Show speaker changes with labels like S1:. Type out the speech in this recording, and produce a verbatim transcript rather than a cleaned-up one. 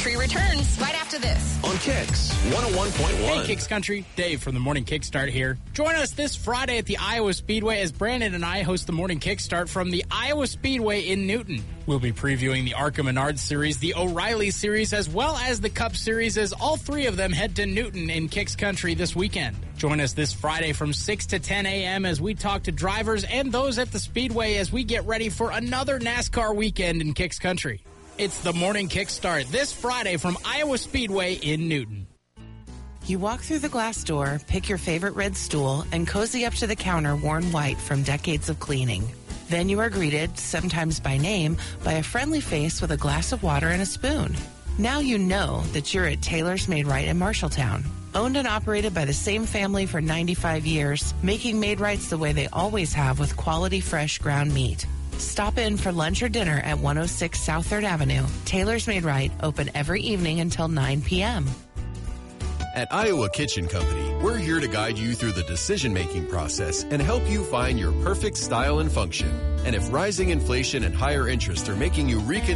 S1: Country returns right after this.
S2: On Kicks one oh one point one.
S3: Hey, Kicks Country. Dave from the Morning Kickstart here. Join us this Friday at the Iowa Speedway as Brandon and I host the Morning Kickstart from the Iowa Speedway in Newton. We'll be previewing the ARCA Menard Series, the O'Reilly Series, as well as the Cup Series, as all three of them head to Newton in Kicks Country this weekend. Join us this Friday from six to ten a.m. as we talk to drivers and those at the Speedway as we get ready for another NASCAR weekend in Kicks Country. It's the Morning Kickstart this Friday from Iowa Speedway in Newton.
S4: You walk through the glass door, pick your favorite red stool, and cozy up to the counter worn white from decades of cleaning. Then you are greeted, sometimes by name, by a friendly face with a glass of water and a spoon. Now you know that you're at Taylor's Made Right in Marshalltown. Owned and operated by the same family for ninety-five years, making Made Rights the way they always have with quality, fresh ground meat. Stop in for lunch or dinner at one oh six South third Avenue. Taylor's Made Right, open every evening until nine p.m.
S2: At Iowa Kitchen Company, we're here to guide you through the decision-making process and help you find your perfect style and function. And if rising inflation and higher interest are making you reconsider